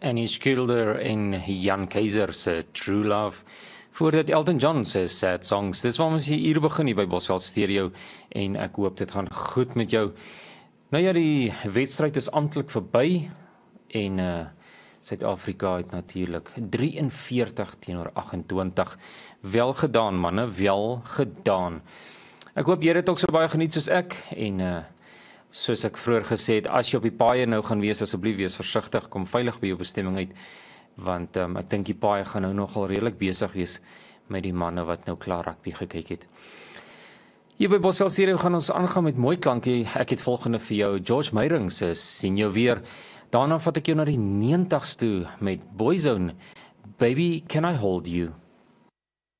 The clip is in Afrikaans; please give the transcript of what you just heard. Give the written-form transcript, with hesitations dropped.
Annie Schilder en Jan Keizer se True Love. Voordat Elton John se Sad Songs. Dis waarom ons hier begin hier by Bosveld Stereo en ek hoop dit gaan goed met jou. Nou ja, die wedstryd is amptelik verby en Suid-Afrika het natuurlik 43 teenoor 28. Wel gedaan manne, wel gedaan. Ek hoop jy het ook so baie geniet soos ek en soos ek vroeër gesê het, as jy op die paaie nou gaan wees, asseblief wees versigtig, kom veilig by jou bestemming uit, want ek dink die paaie gaan nou nogal redelik besig wees met die manne wat nou klaar rugby gekyk het. Hier by Bosveld Stereo gaan ons aangaan met mooi klankie. Ek het volgende vir jou, George Meyring se Sien Jou Weer. Daarna vat ek jou na die 90s toe met Boyzone, Baby Can I Hold You.